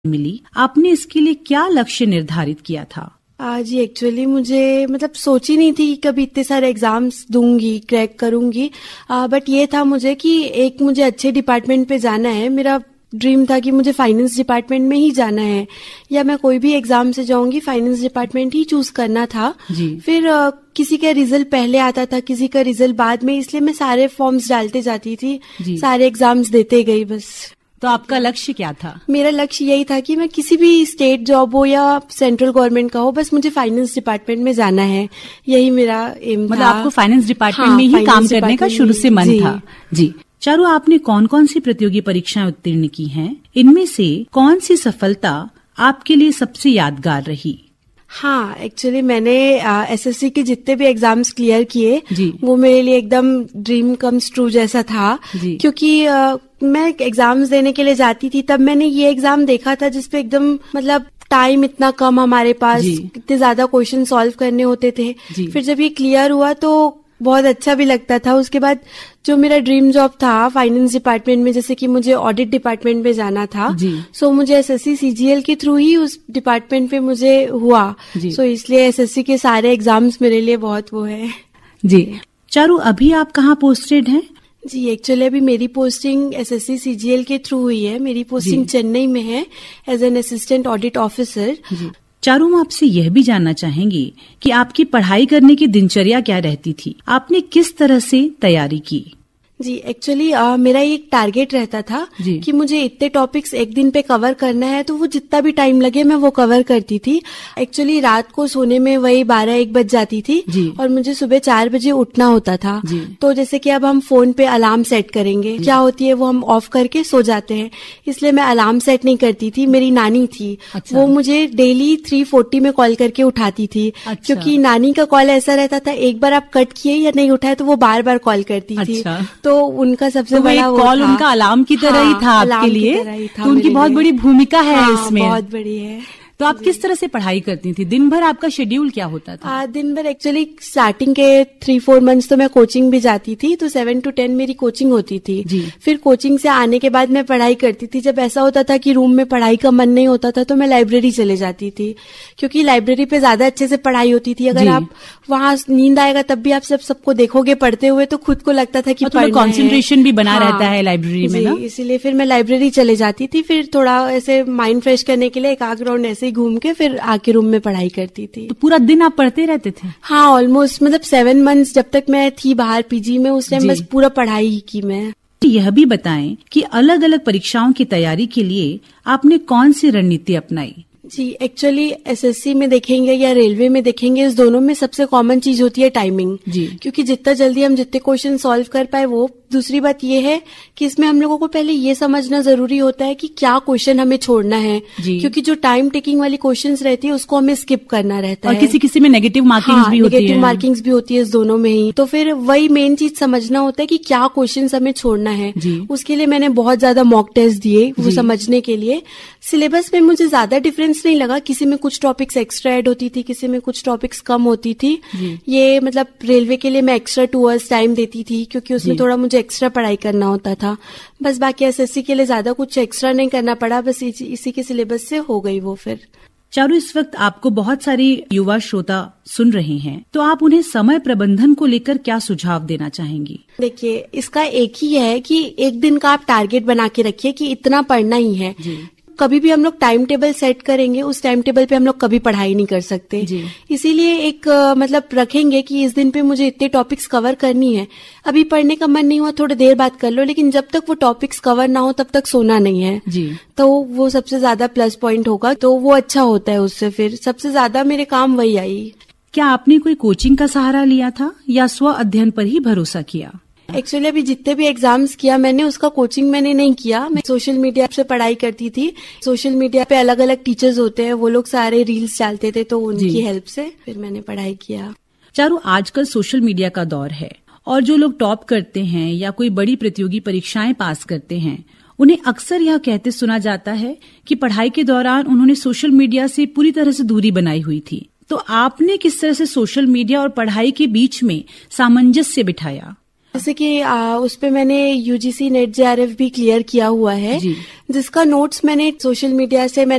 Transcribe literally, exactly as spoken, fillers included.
मिली, आपने इसके लिए क्या लक्ष्य निर्धारित किया था? जी एक्चुअली मुझे मतलब सोची नहीं थी कि कभी इतने सारे एग्जाम्स दूंगी, क्रैक करूंगी, बट ये था मुझे कि एक मुझे अच्छे डिपार्टमेंट पे जाना है। मेरा ड्रीम था कि मुझे फाइनेंस डिपार्टमेंट में ही जाना है, या मैं कोई भी एग्जाम से जाऊंगी फाइनेंस डिपार्टमेंट ही चूज करना था। जी। फिर आ, किसी का रिजल्ट पहले आता था, किसी का रिजल्ट बाद में, इसलिए मैं सारे फॉर्म्स डालते जाती थी, सारे एग्जाम्स देते गई बस। तो आपका लक्ष्य क्या था? मेरा लक्ष्य यही था कि मैं किसी भी स्टेट जॉब हो या सेंट्रल गवर्नमेंट का हो, बस मुझे फाइनेंस डिपार्टमेंट में जाना है, यही मेरा एम मतलब था। आपको फाइनेंस डिपार्टमेंट हाँ, में ही काम करने का शुरू से मन जी। था। जी। चारू, आपने कौन कौन सी प्रतियोगी परीक्षाएं उत्तीर्ण की हैं? इनमें से कौन सी सफलता आपके लिए सबसे यादगार रही? हाँ, एक्चुअली मैंने एसएससी के जितने भी एग्जाम्स क्लियर किए, वो मेरे लिए एकदम ड्रीम कम्स ट्रू जैसा था। क्योंकि आ, मैं एग्जाम्स देने के लिए जाती थी, तब मैंने ये एग्जाम देखा था जिसपे एकदम मतलब टाइम इतना कम हमारे पास, इतने ज्यादा क्वेश्चन सॉल्व करने होते थे। फिर जब ये क्लियर हुआ तो बहुत अच्छा भी लगता था। उसके बाद जो मेरा ड्रीम जॉब था फाइनेंस डिपार्टमेंट में, जैसे कि मुझे ऑडिट डिपार्टमेंट में जाना था, सो मुझे एसएससी सीजीएल के थ्रू ही उस डिपार्टमेंट पे मुझे हुआ। सो इसलिए एसएससी के सारे एग्जाम्स मेरे लिए बहुत वो है। जी। चारू, अभी आप कहाँ पोस्टेड हैं? जी एक्चुअली अभी मेरी पोस्टिंग एसएससी सीजीएल के थ्रू हुई है। मेरी पोस्टिंग चेन्नई में है as an assistant audit officer. Charu, हम आपसे यह भी जानना चाहेंगे कि आपकी पढ़ाई करने की दिनचर्या क्या रहती थी? आपने किस तरह से तैयारी की? जी एक्चुअली मेरा एक टारगेट रहता था कि मुझे इतने टॉपिक्स एक दिन पे कवर करना है, तो वो जितना भी टाइम लगे मैं वो कवर करती थी। एक्चुअली रात को सोने में वही बारह एक बज जाती थी और मुझे सुबह चार बजे उठना होता था। तो जैसे कि अब हम फोन पे अलार्म सेट करेंगे, क्या होती है वो हम ऑफ करके सो जाते हैं, इसलिए मैं अलार्म सेट नहीं करती थी। मेरी नानी थी, अच्छा। वो मुझे डेली थ्री फोर्टी में कॉल करके उठाती थी। अच्छा। क्योंकि नानी का कॉल ऐसा रहता था, एक बार आप कट किए या नहीं उठाए तो वो बार बार कॉल करती थी। अच्छा। तो उनका सबसे तो बड़ा कॉल उनका अलार्म की तरह ही था आपके लिए, तो उनकी बहुत बड़ी भूमिका है इसमें। बहुत बड़ी है। तो आप किस तरह से पढ़ाई करती थी? दिन भर आपका शेड्यूल क्या होता था? आ, दिन भर एक्चुअली स्टार्टिंग के थ्री फोर मंथ्स तो मैं कोचिंग भी जाती थी, तो सेवन टू टेन मेरी कोचिंग होती थी। फिर कोचिंग से आने के बाद मैं पढ़ाई करती थी। जब ऐसा होता था कि रूम में पढ़ाई का मन नहीं होता था तो मैं लाइब्रेरी चले जाती थी, क्योंकि लाइब्रेरी पे ज्यादा अच्छे से पढ़ाई होती थी। अगर आप वहाँ नींद आएगा तब भी आप सब सबको देखोगे पढ़ते हुए, तो खुद को लगता था कि कॉन्सेंट्रेशन भी बना रहता है लाइब्रेरी में ना, इसीलिए फिर मैं लाइब्रेरी चले जाती थी। फिर थोड़ा ऐसे माइंड फ्रेश करने के लिए एक आध राउंड ऐसे ही घूम के फिर आके रूम में पढ़ाई करती थी। तो पूरा दिन आप पढ़ते रहते थे? हाँ, ऑलमोस्ट मतलब सेवन मंथ्स जब तक मैं थी बाहर पीजी में, उस टाइम बस पूरा पढ़ाई ही की मैं। यह भी बताएं कि अलग अलग परीक्षाओं की तैयारी के लिए आपने कौन सी रणनीति अपनाई? जी एक्चुअली एसएससी में देखेंगे या रेलवे में देखेंगे, इस दोनों में सबसे कॉमन चीज होती है टाइमिंग। जी। क्योंकि जितना जल्दी हम जितने क्वेश्चन सॉल्व कर पाए वो। दूसरी बात ये है कि इसमें हम लोगों को पहले ये समझना जरूरी होता है कि क्या क्वेश्चन हमें छोड़ना है, क्योंकि जो टाइम टेकिंग वाली क्वेश्चंस रहती है उसको हमें स्किप करना रहता और है। और किसी किसी में नेगेटिव मार्किंग्स हाँ, भी होती है। नेगेटिव मार्किंग्स भी होती है इस दोनों में ही। तो फिर वही मेन चीज समझना होता है कि क्या क्वेश्चन हमें छोड़ना है। उसके लिए मैंने बहुत ज्यादा मॉक टेस्ट दिए वो समझने के लिए। सिलेबस में मुझे ज्यादा डिफरेंस नहीं लगा, किसी में कुछ टॉपिक्स एक्स्ट्रा ऐड होती थी, किसी में कुछ टॉपिक्स कम होती थी। ये मतलब रेलवे के लिए मैं एक्स्ट्रा टू आवर्स टाइम देती थी, क्योंकि उसमें थोड़ा मुझे एक्स्ट्रा पढ़ाई करना होता था। बस बाकी एसएससी के लिए ज्यादा कुछ एक्स्ट्रा नहीं करना पड़ा, बस इसी, इसी के सिलेबस से हो गई वो। फिर चारू, इस वक्त आपको बहुत सारी युवा श्रोता सुन रहे हैं, तो आप उन्हें समय प्रबंधन को लेकर क्या सुझाव देना चाहेंगी? देखिए, इसका एक ही है कि एक दिन का आप टारगेट बना के रखिए कि इतना पढ़ना ही है। कभी भी हम लोग टाइम टेबल सेट करेंगे, उस टाइम टेबल पे हम लोग कभी पढ़ाई नहीं कर सकते। इसीलिए एक आ, मतलब रखेंगे कि इस दिन पे मुझे इतने टॉपिक्स कवर करनी है। अभी पढ़ने का मन नहीं हुआ, थोड़ी देर बाद कर लो, लेकिन जब तक वो टॉपिक्स कवर ना हो तब तक सोना नहीं है। जी। तो वो सबसे ज्यादा प्लस पॉइंट होगा, तो वो अच्छा होता है। उससे फिर सबसे ज्यादा मेरे काम वही आई। क्या आपने कोई कोचिंग का सहारा लिया था या स्व अध्ययन पर ही भरोसा किया? एक्चुअली अभी जितने भी एग्जाम्स किया मैंने, उसका कोचिंग मैंने नहीं किया। मैं सोशल मीडिया से पढ़ाई करती थी। सोशल मीडिया पे अलग अलग टीचर्स होते हैं, वो लोग सारे रील्स डालते थे, तो उनकी हेल्प से फिर मैंने पढ़ाई किया। चारू, आजकल सोशल मीडिया का दौर है और जो लोग टॉप करते हैं या कोई बड़ी प्रतियोगी परीक्षाएं पास करते हैं, उन्हें अक्सर यह कहते सुना जाता है कि पढ़ाई के दौरान उन्होंने सोशल मीडिया से पूरी तरह से दूरी बनाई हुई थी। तो आपने किस तरह से सोशल मीडिया और पढ़ाई के बीच में सामंजस्य बिठाया? जैसे कि आ, उस पे मैंने यूजीसी नेट जेआरएफ भी क्लियर किया हुआ है, जिसका नोट्स मैंने सोशल मीडिया से मैं